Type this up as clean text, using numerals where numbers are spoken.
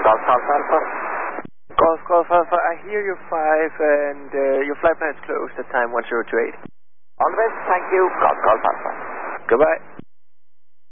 Golf Alpha. Golf Alpha, I hear you 5 and your flight plan is closed at time 1028. All the best, thank you. Golf Alpha. Goodbye.